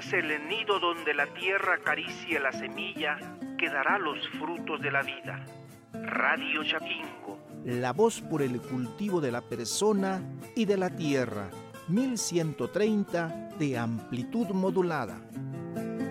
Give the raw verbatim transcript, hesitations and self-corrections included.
es el nido donde la tierra acaricia la semilla que dará los frutos de la vida. Radio Chapingo. La voz por el cultivo de la persona y de la tierra. mil ciento treinta de amplitud modulada.